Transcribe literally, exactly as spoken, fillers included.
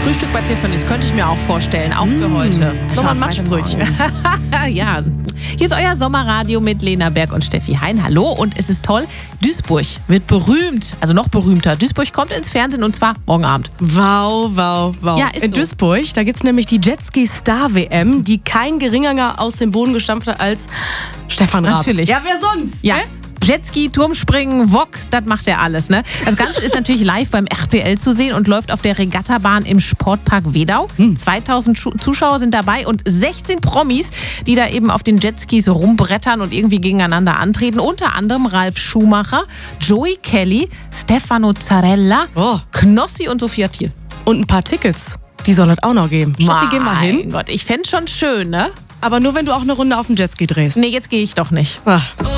Frühstück bei Tiffany's könnte ich mir auch vorstellen, auch für Mmh, heute. nochmal ein Matschbrötchen. Ja, hier ist euer Sommerradio mit Lena Berg und Steffi Hein. Hallo, und es ist toll, Duisburg wird berühmt, also noch berühmter. Duisburg kommt ins Fernsehen und zwar morgen Abend. Wow, wow, wow. Ja, ist In so. Duisburg, da gibt es nämlich die Jetski Star W M, die kein geringerer aus dem Boden gestampft hat als Stefan Raab. Natürlich. Ja, wer sonst? Ja. Ne? Jetski, Turmspringen, Wok, das macht er alles. Ne? Das Ganze ist natürlich live beim R T L zu sehen und läuft auf der Regattabahn im Sportpark Wedau. Hm. zweitausend Schu- Zuschauer sind dabei und sechzehn Promis, die da eben auf den Jetskis rumbrettern und irgendwie gegeneinander antreten. Unter anderem Ralf Schumacher, Joey Kelly, Stefano Zarella, Oh. Knossi und Sophia Thiel. Und ein paar Tickets, die soll es auch noch geben. Steffi, gehen wir hin. Mein Gott, ich fänd's schon schön, ne? Aber nur, wenn du auch eine Runde auf dem Jetski drehst. Nee, jetzt gehe ich doch nicht. Ah.